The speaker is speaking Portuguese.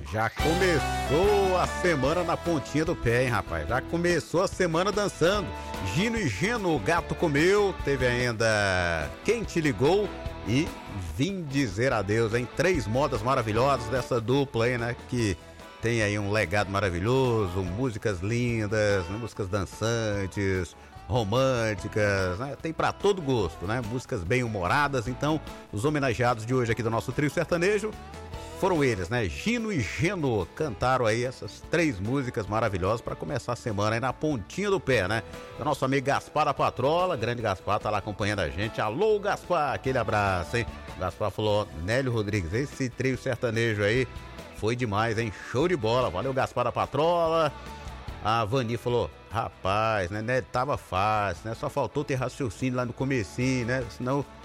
Já começou a semana na pontinha do pé, hein, rapaz? Já começou a semana dançando. Gino e Geno, o gato comeu. Teve ainda Quem Te Ligou e Vim Dizer Adeus, hein? 3 modas maravilhosas dessa dupla aí, né? Que tem aí um legado maravilhoso, músicas lindas, né? Músicas dançantes, românticas, né? Tem pra todo gosto, né? Músicas bem humoradas. Então, os homenageados de hoje aqui do nosso trio sertanejo foram eles, né? Gino e Geno cantaram aí essas 3 músicas maravilhosas para começar a semana aí na pontinha do pé, né? O nosso amigo Gaspar da Patrola, grande Gaspar, tá lá acompanhando a gente. Alô, Gaspar, aquele abraço, hein? O Gaspar falou, Nélio Rodrigues, esse trio sertanejo aí foi demais, hein? Show de bola, valeu, Gaspar da Patrola. A Vani falou, rapaz, né? Tava fácil, né? Só faltou ter raciocínio lá no comecinho, né? Senão